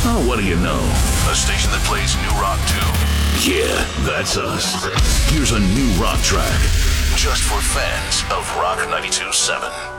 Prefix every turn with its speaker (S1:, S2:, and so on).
S1: Oh, what do you know?
S2: A station that plays new rock too.
S1: Yeah, that's us. Here's a new rock track.
S2: Just for fans of Rock 92.7.